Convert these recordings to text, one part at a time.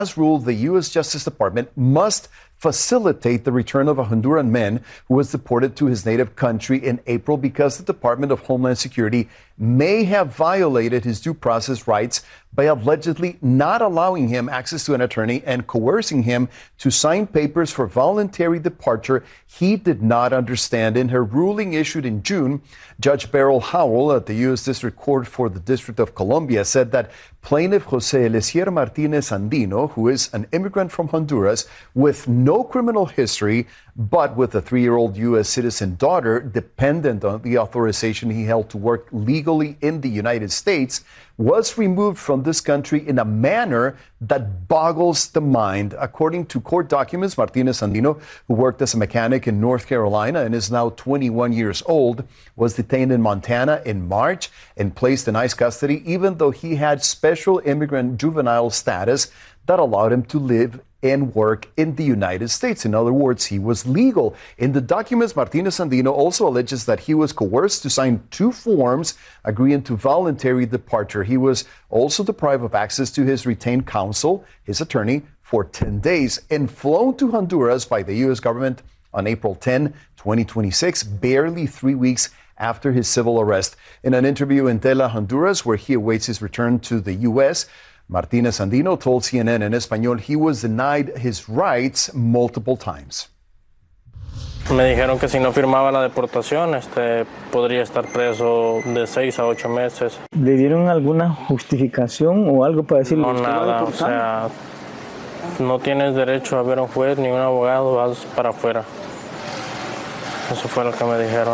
has ruled the U.S. Justice Department must facilitate the return of a Honduran man who was deported to his native country in April because the Department of Homeland Security may have violated his due process rights by allegedly not allowing him access to an attorney and coercing him to sign papers for voluntary departure he did not understand. In her ruling issued in June, Judge Beryl Howell at the U.S. District Court for the District of Columbia said that plaintiff Jose Eliezer Martinez Andino, who is an immigrant from Honduras with no criminal history, but with a 3-year-old U.S. citizen daughter dependent on the authorization he held to work legally in the United States, was removed from this country in a manner that boggles the mind. According to court documents, Martinez Andino, who worked as a mechanic in North Carolina and is now 21 years old, was detained in Montana in March and placed in ICE custody, even though he had special immigrant juvenile status that allowed him to live and work in the United States. In other words, he was legal. In the documents, Martinez Andino also alleges that he was coerced to sign 2 forms agreeing to voluntary departure. He was also deprived of access to his retained counsel, his attorney, for 10 days and flown to Honduras by the U.S. government on April 10, 2026, barely 3 weeks after his civil arrest. In an interview in Tela, Honduras, where he awaits his return to the U.S., Martinez Andino told CNN en español he was denied his rights multiple times. Me dijeron que si no firmaba la deportación, podría estar preso de 6 a 8 meses. ¿Le dieron alguna justificación o algo para decirle? No, nada, o sea, no tienes derecho a ver a un juez ni un abogado, vas para afuera. Eso fue lo que me dijeron.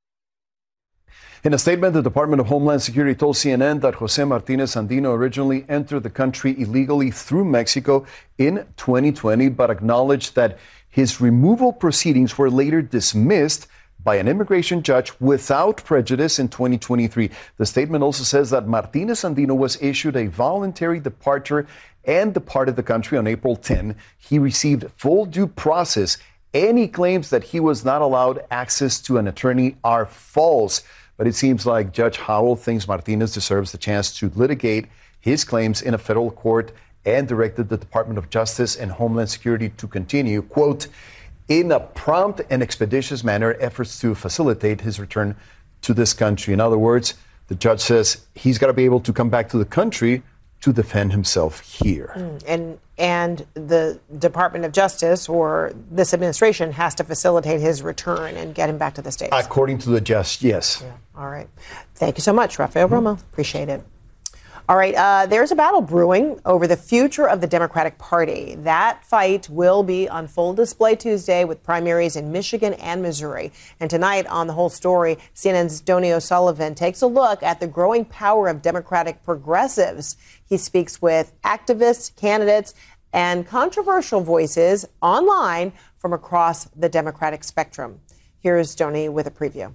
In a statement, the Department of Homeland Security told CNN that Jose Martinez Andino originally entered the country illegally through Mexico in 2020, but acknowledged that his removal proceedings were later dismissed by an immigration judge without prejudice in 2023. The statement also says that Martinez Andino was issued a voluntary departure and departed the country on April 10. He received full due process. Any claims that he was not allowed access to an attorney are false. But it seems like Judge Howell thinks Martinez deserves the chance to litigate his claims in a federal court and directed the Department of Justice and Homeland Security to continue, quote, in a prompt and expeditious manner, efforts to facilitate his return to this country. In other words, the judge says he's got to be able to come back to the country to defend himself here. And the Department of Justice or this administration has to facilitate his return and get him back to the States. According to the judge, yes. Yeah. All right. Thank you so much, Rafael Romo. Appreciate it. All right. There's a battle brewing over the future of the Democratic Party. That fight will be on full display Tuesday with primaries in Michigan and Missouri. And tonight on The Whole Story, CNN's Donnie O'Sullivan takes a look at the growing power of Democratic progressives. He speaks with activists, candidates, and controversial voices online from across the Democratic spectrum. Here's Donnie with a preview.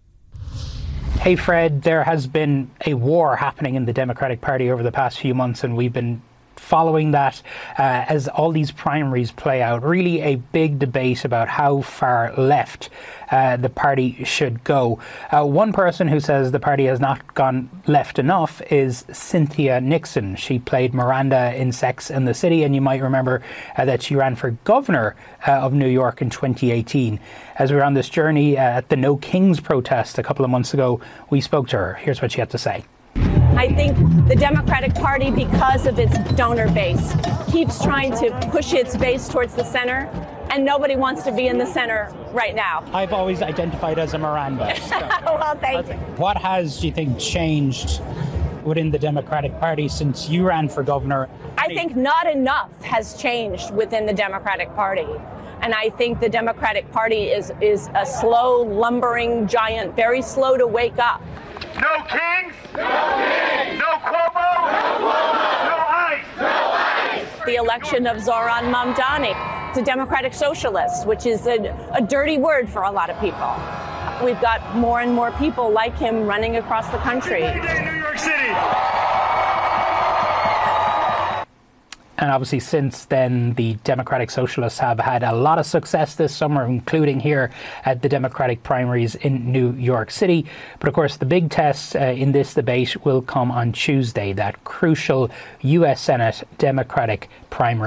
Hey, Fred, there has been a war happening in the Democratic Party over the past few months, and we've been following that as all these primaries play out. Really a big debate about how far left the party should go. One person who says the party has not gone left enough is Cynthia Nixon. She played Miranda in Sex and the City, and you might remember that she ran for governor of New York in 2018. As we were on this journey at the No Kings protest a couple of months ago, we spoke to her. Here's what she had to say. I think the Democratic Party, because of its donor base, keeps trying to push its base towards the center, and nobody wants to be in the center right now. I've always identified as a Miranda. Well, thank you. What has, do you think, changed within the Democratic Party since you ran for governor? I think not enough has changed within the Democratic Party. And I think the Democratic Party is a slow, lumbering giant, very slow to wake up. No Kings! No Kings! No Cuomo! No Cuomo! No ICE! No ICE! The election of Zoran Mamdani. It's a democratic socialist, which is a dirty word for a lot of people. We've got more and more people like him running across the country. New York City! And obviously since then, the Democratic Socialists have had a lot of success this summer, including here at the Democratic primaries in New York City. But of course, the big test in this debate will come on Tuesday, that crucial U.S. Senate Democratic primary.